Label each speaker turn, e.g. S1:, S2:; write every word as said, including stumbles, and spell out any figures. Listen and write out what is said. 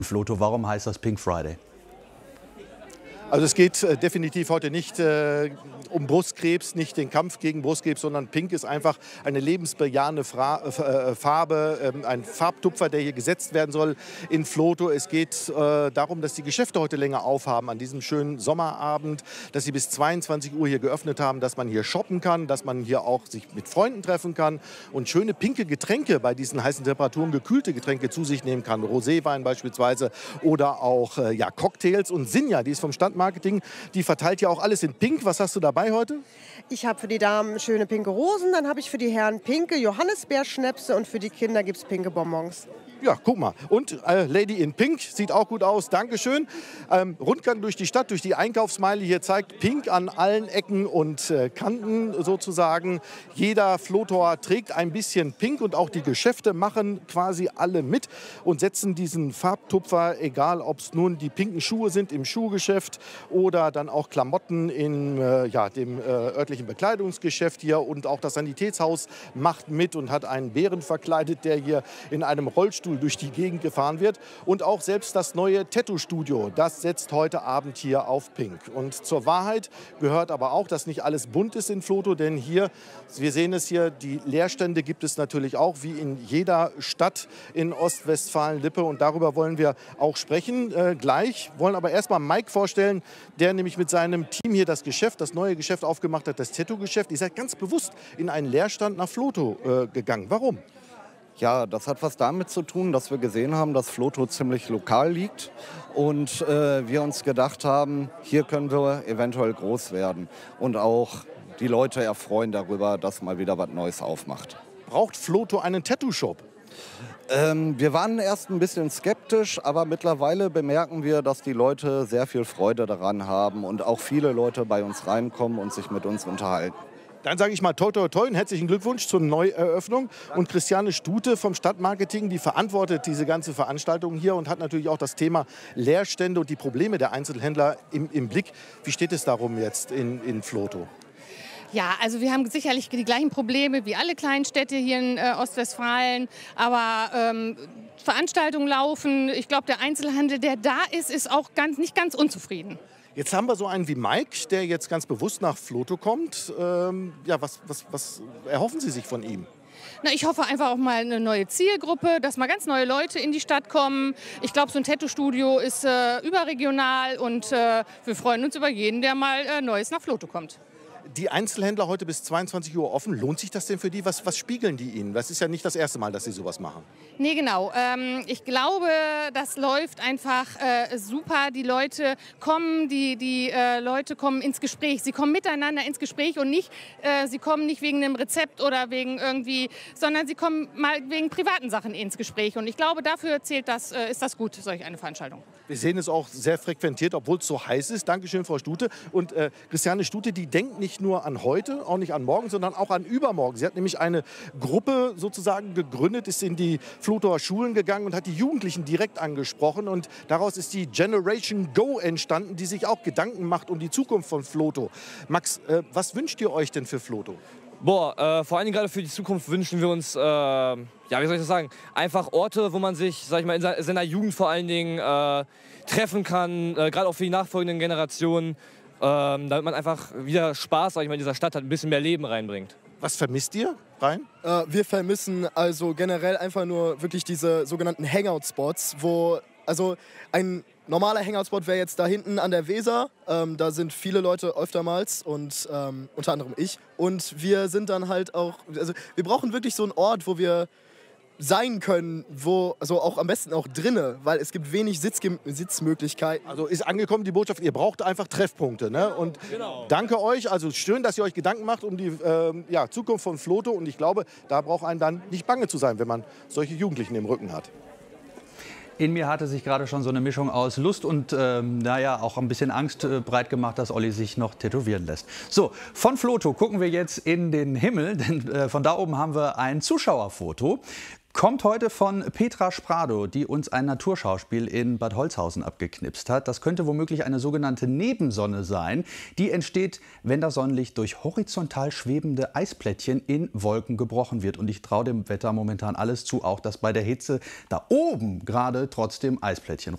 S1: Floto, warum heißt das Pink Friday?
S2: Also es geht äh, definitiv heute nicht äh, um Brustkrebs, nicht den Kampf gegen Brustkrebs, sondern Pink ist einfach eine lebensbejahende Fra äh, Farbe, äh, ein Farbtupfer, der hier gesetzt werden soll in Floto. Es geht äh, darum, dass die Geschäfte heute länger aufhaben an diesem schönen Sommerabend, dass sie bis zweiundzwanzig Uhr hier geöffnet haben, dass man hier shoppen kann, dass man hier auch sich mit Freunden treffen kann und schöne pinke Getränke bei diesen heißen Temperaturen, gekühlte Getränke zu sich nehmen kann. Roséwein beispielsweise oder auch äh, ja, Cocktails. Und Sinja, die ist vom Stadtmarketing, die verteilt ja auch alles in Pink. Was hast du dabei heute?
S3: Ich habe für die Damen schöne pinke Rosen, dann habe ich für die Herren pinke Johannisbeerschnäpse und für die Kinder gibt es pinke Bonbons.
S2: Ja, guck mal. Und äh, Lady in Pink sieht auch gut aus. Dankeschön. Ähm, Rundgang durch die Stadt, durch die Einkaufsmeile hier zeigt Pink an allen Ecken und äh, Kanten sozusagen. Jeder Flotor trägt ein bisschen Pink und auch die Geschäfte machen quasi alle mit und setzen diesen Farbtupfer, egal ob es nun die pinken Schuhe sind im Schuhgeschäft oder dann auch Klamotten in äh, ja, dem äh, örtlichen Bekleidungsgeschäft hier. Und auch das Sanitätshaus macht mit und hat einen Bären verkleidet, der hier in einem Rollstuhl durch die Gegend gefahren wird. Und auch selbst das neue Tattoo-Studio, das setzt heute Abend hier auf Pink. Und zur Wahrheit gehört aber auch, dass nicht alles bunt ist in Floto, denn hier, wir sehen es hier, die Leerstände gibt es natürlich auch, wie in jeder Stadt in Ostwestfalen-Lippe. Und darüber wollen wir auch sprechen äh, gleich. Wollen aber erstmal Mike vorstellen, der nämlich mit seinem Team hier das Geschäft, das neue Geschäft aufgemacht hat, das Tattoo-Geschäft. Ihr seid ganz bewusst in einen Leerstand nach Floto äh, gegangen. Warum?
S4: Ja, das hat was damit zu tun, dass wir gesehen haben, dass Floto ziemlich lokal liegt und äh, wir uns gedacht haben, hier können wir eventuell groß werden und auch die Leute erfreuen darüber, dass mal wieder was Neues aufmacht.
S2: Braucht Floto einen Tattoo-Shop?
S4: Ähm, wir waren erst ein bisschen skeptisch, aber mittlerweile bemerken wir, dass die Leute sehr viel Freude daran haben und auch viele Leute bei uns reinkommen und sich mit uns unterhalten.
S2: Dann sage ich mal toi, toi, toi und herzlichen Glückwunsch zur Neueröffnung. Und Christiane Stute vom Stadtmarketing, die verantwortet diese ganze Veranstaltung hier und hat natürlich auch das Thema Leerstände und die Probleme der Einzelhändler im, im Blick. Wie steht es darum jetzt in, in Floto?
S5: Ja, also wir haben sicherlich die gleichen Probleme wie alle kleinen Städte hier in äh, Ostwestfalen. Aber ähm, Veranstaltungen laufen. Ich glaube, der Einzelhandel, der da ist, ist auch ganz, nicht ganz unzufrieden.
S2: Jetzt haben wir so einen wie Mike, der jetzt ganz bewusst nach Floto kommt. Ähm, ja, was, was, was erhoffen Sie sich von ihm?
S5: Na, ich hoffe einfach auch mal eine neue Zielgruppe, dass mal ganz neue Leute in die Stadt kommen. Ich glaube, so ein Tattoo-Studio ist äh, überregional und äh, wir freuen uns über jeden, der mal äh, Neues nach Floto kommt.
S2: Die Einzelhändler heute bis zweiundzwanzig Uhr offen. Lohnt sich das denn für die? Was, was spiegeln die Ihnen? Das ist ja nicht das erste Mal, dass Sie sowas machen.
S5: Nee, genau. Ähm, ich glaube, das läuft einfach äh, super. Die Leute kommen, die, die äh, Leute kommen ins Gespräch. Sie kommen miteinander ins Gespräch und nicht, äh, sie kommen nicht wegen einem Rezept oder wegen irgendwie, sondern sie kommen mal wegen privaten Sachen ins Gespräch. Und ich glaube, dafür zählt das, äh, ist das gut, solch eine Veranstaltung.
S2: Wir sehen es auch sehr frequentiert, obwohl es so heiß ist. Dankeschön, Frau Stute. Und äh, Christiane Stute, die denkt nicht nur an heute, auch nicht an morgen, sondern auch an übermorgen. Sie hat nämlich eine Gruppe sozusagen gegründet, ist in die Flotower Schulen gegangen und hat die Jugendlichen direkt angesprochen. Und daraus ist die Generation Go entstanden, die sich auch Gedanken macht um die Zukunft von Floto. Max, äh, was wünscht ihr euch denn für Floto?
S6: Boah, äh, vor allem gerade für die Zukunft wünschen wir uns, äh, ja, wie soll ich das sagen, einfach Orte, wo man sich, sag ich mal, in seiner Jugend vor allen Dingen äh, treffen kann, äh, gerade auch für die nachfolgenden Generationen, äh, damit man einfach wieder Spaß, sag ich mal, in dieser Stadt hat, ein bisschen mehr Leben reinbringt.
S2: Was vermisst ihr, Ryan?
S7: Äh, wir vermissen also generell einfach nur wirklich diese sogenannten Hangout-Spots, wo, also ein normaler Hangout-Spot wäre jetzt da hinten an der Weser. Ähm, da sind viele Leute öftermals und ähm, unter anderem ich. Und wir sind dann halt auch, also wir brauchen wirklich so einen Ort, wo wir sein können, wo, also auch am besten auch drinne, weil es gibt wenig Sitzge Sitzmöglichkeiten.
S2: Also ist angekommen die Botschaft, ihr braucht einfach Treffpunkte. Ne? Und genau. Danke euch, also schön, dass ihr euch Gedanken macht um die äh, ja, Zukunft von Floto. Und ich glaube, da braucht einen dann nicht bange zu sein, wenn man solche Jugendlichen im Rücken hat.
S1: In mir hatte sich gerade schon so eine Mischung aus Lust und ähm, naja, auch ein bisschen Angst äh, breit gemacht, dass Olli sich noch tätowieren lässt. So, von Floto gucken wir jetzt in den Himmel, denn äh, von da oben haben wir ein Zuschauerfoto. Kommt heute von Petra Sprado, die uns ein Naturschauspiel in Bad Holzhausen abgeknipst hat. Das könnte womöglich eine sogenannte Nebensonne sein. Die entsteht, wenn das Sonnenlicht durch horizontal schwebende Eisplättchen in Wolken gebrochen wird. Und ich traue dem Wetter momentan alles zu, auch dass bei der Hitze da oben gerade trotzdem Eisplättchen